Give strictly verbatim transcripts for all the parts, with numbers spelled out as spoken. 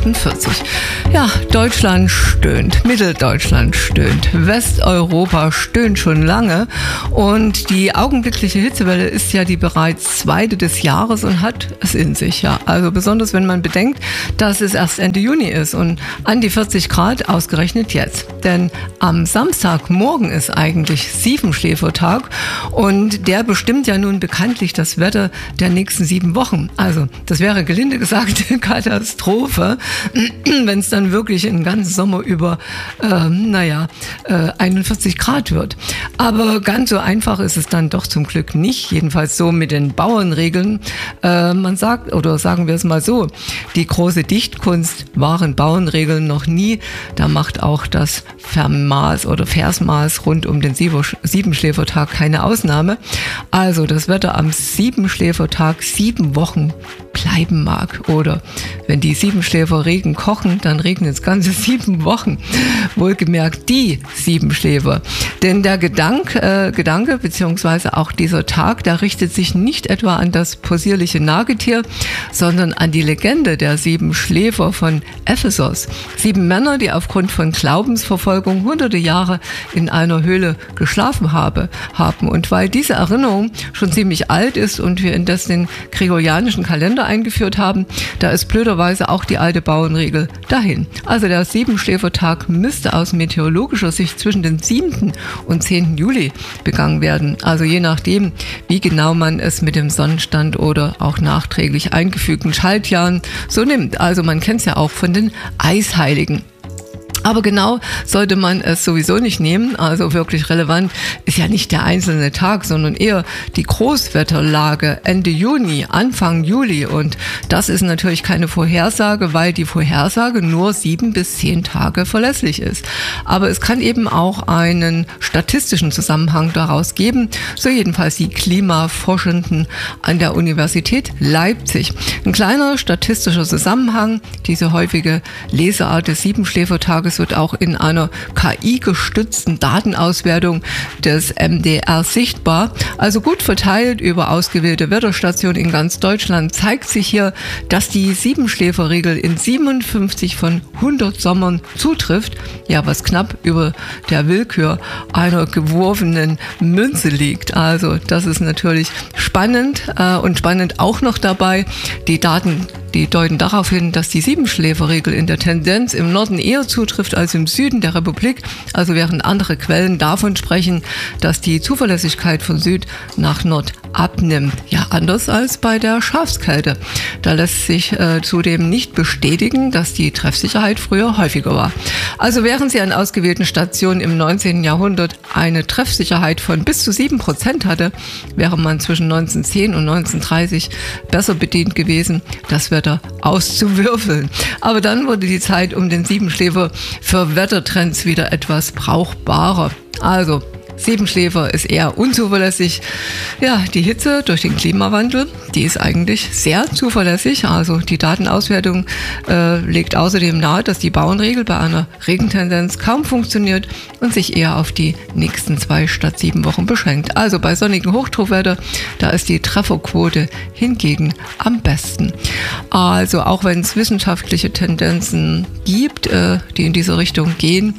achtundvierzig. Ja, Deutschland stöhnt, Mitteldeutschland stöhnt, Westeuropa stöhnt schon lange und die augenblickliche Hitzewelle ist ja die bereits zweite des Jahres und hat es in sich. Ja, also besonders wenn man bedenkt, dass es erst Ende Juni ist und an die vierzig Grad ausgerechnet jetzt. Denn am Samstagmorgen ist eigentlich Siebenschläfertag und der bestimmt ja nun bekanntlich das Wetter der nächsten sieben Wochen. Also das wäre gelinde gesagt eine Katastrophe, wenn es dann wirklich den ganzen Sommer über, äh, naja, äh, einundvierzig Grad wird. Aber ganz so einfach ist es dann doch zum Glück nicht, jedenfalls so mit den Bauernregeln. Äh, man sagt, oder sagen wir es mal so, die große Dichtkunst waren Bauernregeln noch nie. Da macht auch das Vermaß oder Versmaß rund um den Siebenschläfertag keine Ausnahme. Also das Wetter am Siebenschläfertag sieben Wochen bleiben mag. Oder wenn die Siebenschläfer Regen kochen, dann regnet es ganze sieben Wochen. Wohlgemerkt die Siebenschläfer. Denn der Gedanke, äh, Gedanke beziehungsweise auch dieser Tag, der richtet sich nicht etwa an das possierliche Nagetier, sondern an die Legende der sieben Schläfer von Ephesos. Sieben Männer, die aufgrund von Glaubensverfolgung hunderte Jahre in einer Höhle geschlafen habe, haben. Und weil diese Erinnerung schon ziemlich alt ist und wir indes den gregorianischen Kalender eingeführt haben, da ist blöderweise auch die alte Bauernregel dahin. Also der Siebenschläfertag müsste aus meteorologischer Sicht zwischen dem siebten und zehnten Juli begangen werden. Also je nachdem, wie genau man es mit dem Sonnenstand oder auch nachträglich eingefügten Schaltjahren so nimmt. Also man kennt es ja auch von den Eisheiligen. Aber genau sollte man es sowieso nicht nehmen. Also wirklich relevant ist ja nicht der einzelne Tag, sondern eher die Großwetterlage Ende Juni, Anfang Juli. Und das ist natürlich keine Vorhersage, weil die Vorhersage nur sieben bis zehn Tage verlässlich ist. Aber es kann eben auch einen statistischen Zusammenhang daraus geben. So jedenfalls die Klimaforschenden an der Universität Leipzig. Ein kleiner statistischer Zusammenhang, diese häufige Leseart des Siebenschläfertages wird auch in einer K I-gestützten Datenauswertung des M D R sichtbar. Also gut verteilt über ausgewählte Wetterstationen in ganz Deutschland zeigt sich hier, dass die Siebenschläferregel in siebenundfünfzig von hundert Sommern zutrifft. Ja, was knapp über der Willkür einer geworfenen Münze liegt. Also das ist natürlich spannend äh, und spannend auch noch dabei. Die Daten Die deuten darauf hin, dass die Siebenschläferregel in der Tendenz im Norden eher zutrifft als im Süden der Republik. Also während andere Quellen davon sprechen, dass die Zuverlässigkeit von Süd nach Nord abnimmt. Ja, anders als bei der Schafskälte. Da lässt sich äh, zudem nicht bestätigen, dass die Treffsicherheit früher häufiger war. Also während sie an ausgewählten Stationen im neunzehnten Jahrhundert eine Treffsicherheit von bis zu sieben Prozent hatte, wäre man zwischen neunzehnhundertzehn und neunzehnhundertdreißig besser bedient gewesen, das Wetter auszuwürfeln. Aber dann wurde die Zeit um den Siebenschläfer für Wettertrends wieder etwas brauchbarer. Also Siebenschläfer ist eher unzuverlässig. Ja, die Hitze durch den Klimawandel, die ist eigentlich sehr zuverlässig. Also die Datenauswertung äh, legt außerdem nahe, dass die Bauernregel bei einer Regentendenz kaum funktioniert und sich eher auf die nächsten zwei statt sieben Wochen beschränkt. Also bei sonnigen Hochdruckwetter, da ist die Trefferquote hingegen am besten. Also auch wenn es wissenschaftliche Tendenzen gibt, äh, die in diese Richtung gehen,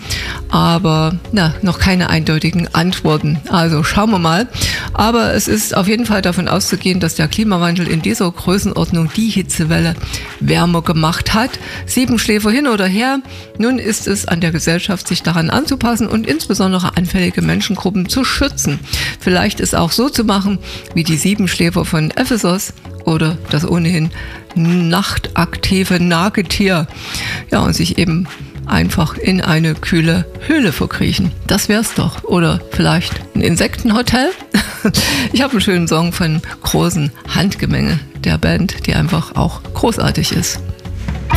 aber na, noch keine eindeutigen Antworten. Antworten. Also schauen wir mal. Aber es ist auf jeden Fall davon auszugehen, dass der Klimawandel in dieser Größenordnung die Hitzewelle wärmer gemacht hat. Siebenschläfer hin oder her. Nun ist es an der Gesellschaft, sich daran anzupassen und insbesondere anfällige Menschengruppen zu schützen. Vielleicht ist auch so zu machen, wie die Siebenschläfer von Ephesos oder das ohnehin nachtaktive Nagetier. Ja, und sich eben einfach in eine kühle Höhle verkriechen. Das wär's doch. Oder vielleicht ein Insektenhotel. Ich habe einen schönen Song von Großen Handgemenge, der Band, die einfach auch großartig ist.